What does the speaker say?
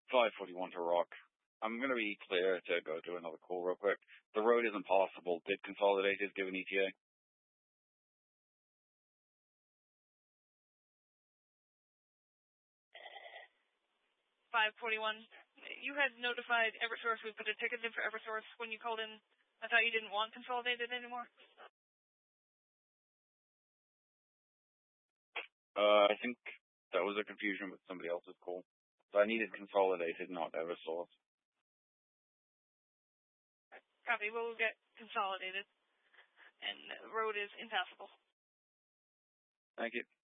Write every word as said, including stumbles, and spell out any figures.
five forty-one to Rock. I'm going to be clear to go to another call real quick. The road isn't possible. Did Consolidated give an E T A? five forty-one. You had notified Eversource. We put a ticket in for Eversource when you called in. I thought you didn't want Consolidated anymore. Uh, I think that was a confusion with somebody else's call. So I needed Consolidated, not Eversource. Copy. We'll get Consolidated. And the road is impassable. Thank you.